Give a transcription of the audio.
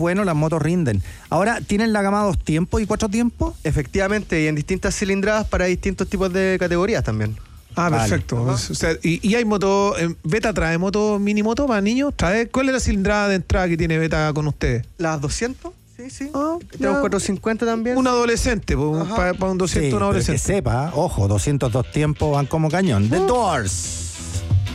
bueno, las motos rinden. Ahora, ¿tienen la gama 2 tiempos y 4 tiempos? Efectivamente, y en distintas cilindradas para distintos tipos de categorías también. Ah, Vale. perfecto. O sea, y hay moto, Beta trae moto, mini moto para niños. ¿Cuál es la cilindrada de entrada que tiene Beta con ustedes? ¿Las 200? Sí. Ah, Tenemos 450 también. Un adolescente, para un 200 Sí, un pero que adolescente. sepa, ojo, 202 tiempos van como cañón. The Doors.